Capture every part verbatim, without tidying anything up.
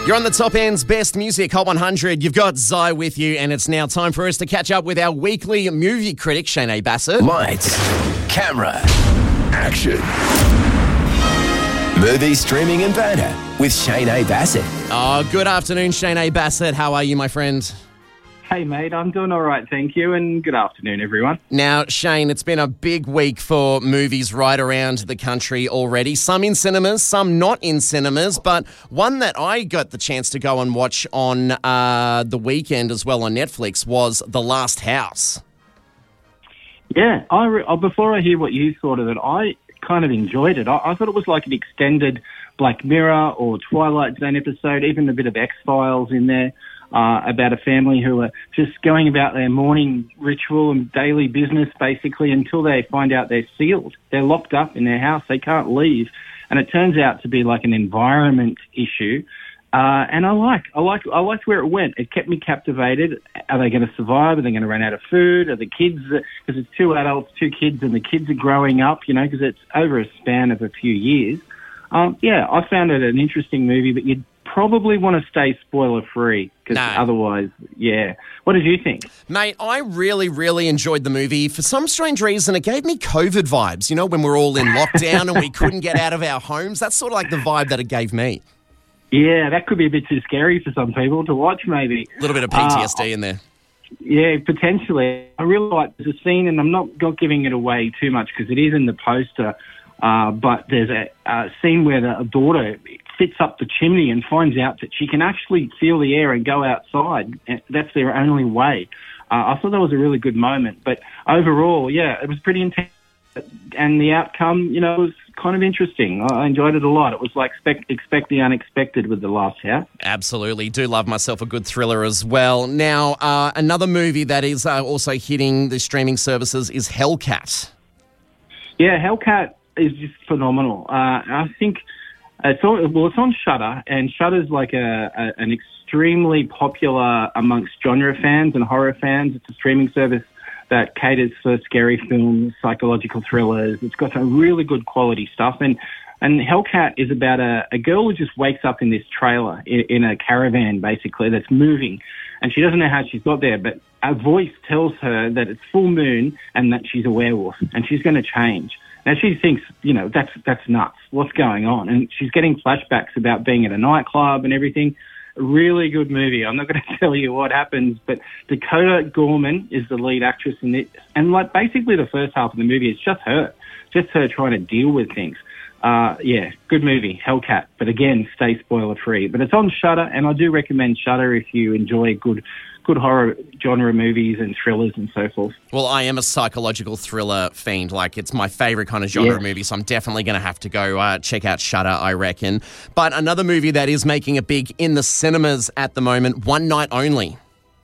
You're on the Top End's Best Music Hot one hundred. You've got Zai with you, and it's now time for us to catch up with our weekly movie critic, Shane Bassett. Lights, camera, action. Movie, streaming and banter with Shane Bassett. Oh, good afternoon, Shane Bassett. How are you, my friend? Hey, mate, I'm doing all right, thank you, and good afternoon, everyone. Now, Shane, it's been a big week for movies right around the country already. Some in cinemas, some not in cinemas, but one that I got the chance to go and watch on uh, the weekend as well on Netflix was The Last House. Yeah, I re- oh, before I hear what you thought of it, I kind of enjoyed it. I, I thought it was like an extended Black Mirror or Twilight Zone episode, even a bit of X-Files in there. Uh, about a family who are just going about their morning ritual and daily business, basically, until they find out they're sealed. They're locked up in their house. They can't leave. And it turns out to be like an environment issue. Uh, and I like, I like, I liked where it went. It kept me captivated. Are they going to survive? Are they going to run out of food? Are the kids, because it's two adults, two kids, and the kids are growing up, you know, because it's over a span of a few years. Um, yeah, I found it an interesting movie, but you'd probably want to stay spoiler-free, because no. otherwise, yeah. What did you think? Mate, I really, really enjoyed the movie. For some strange reason, it gave me COVID vibes, you know, when we're all in lockdown and we couldn't get out of our homes. That's sort of like the vibe that it gave me. Yeah, that could be a bit too scary for some people to watch, maybe. A little bit of P T S D uh, in there. Yeah, potentially. I really like the scene, and I'm not, not giving it away too much because it is in the poster, uh, but there's a, a scene where the daughter sits up the chimney and finds out that she can actually feel the air and go outside. That's their only way. Uh, I thought that was a really good moment. But overall, yeah, it was pretty intense. And the outcome, you know, was kind of interesting. I enjoyed it a lot. It was like expect, expect the unexpected with The Last House. Absolutely. Do love myself a good thriller as well. Now, uh, another movie that is uh, also hitting the streaming services is Hellcat. Yeah, Hellcat is just phenomenal. Uh, I think... It's on, well, it's on Shudder, and Shudder's like a, a an extremely popular amongst genre fans and horror fans. It's a streaming service that caters for scary films, psychological thrillers. It's got some really good quality stuff. And, and Hellcat is about a, a girl who just wakes up in this trailer, in, in a caravan, basically, that's moving. And she doesn't know how she's got there, but a voice tells her that it's full moon and that she's a werewolf, and she's going to change. Now, she thinks, you know, that's that's nuts. What's going on? And she's getting flashbacks about being at a nightclub and everything. Really good movie. I'm not going to tell you what happens, but Dakota Gorman is the lead actress in it. And, like, basically the first half of the movie, it's just her. Just her trying to deal with things. Uh, yeah, good movie, Hellcat. But, again, stay spoiler-free. But it's on Shudder, and I do recommend Shudder if you enjoy good good horror genre movies and thrillers and so forth. Well, I am a psychological thriller fiend. Like, it's my favourite kind of genre yeah. movie, so I'm definitely going to have to go uh, check out Shudder, I reckon. But another movie that is making it big in the cinemas at the moment, One Night Only.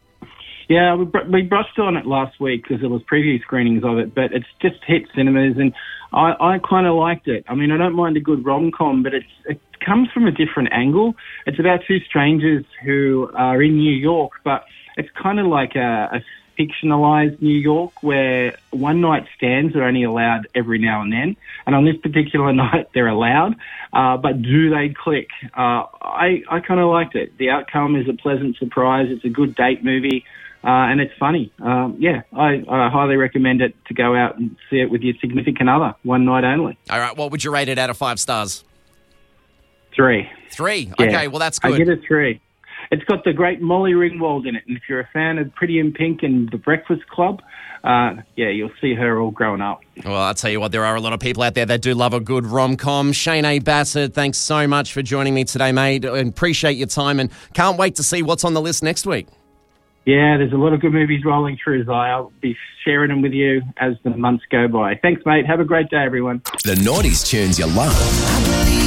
Yeah, we, br- we brushed on it last week because there was preview screenings of it, but it's just hit cinemas, and I, I kind of liked it. I mean, I don't mind a good rom-com, but it's, it comes from a different angle. It's about two strangers who are in New York, but it's kind of like a, a fictionalized New York where one-night stands are only allowed every now and then. And on this particular night, they're allowed. Uh, but do they click? Uh, I, I kind of liked it. The outcome is a pleasant surprise. It's a good date movie. Uh, and it's funny. Um, yeah, I, I highly recommend it to go out and see it with your significant other, one night only. All right, what would you rate it out of five stars? Three. Three? Yeah. Okay, well, that's good. I give it three. It's got the great Molly Ringwald in it, and if you're a fan of Pretty in Pink and The Breakfast Club, uh, yeah, you'll see her all grown up. Well, I'll tell you what, there are a lot of people out there that do love a good rom-com. Shane Bassett, thanks so much for joining me today, mate. I appreciate your time, and can't wait to see what's on the list next week. Yeah, there's a lot of good movies rolling through, Zai. I'll be sharing them with you as the months go by. Thanks, mate. Have a great day, everyone. The nineties tunes you love.